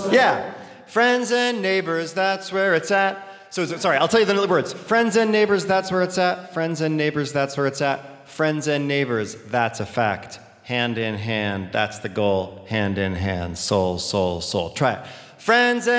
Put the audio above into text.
Yeah. Friends and neighbors, that's where it's at. Sorry, I'll tell you the words. Friends and neighbors, that's where it's at. Friends and neighbors, that's where it's at. Friends and neighbors, that's a fact. Hand in hand, that's the goal. Hand in hand, soul, soul, soul. Try it. Friends and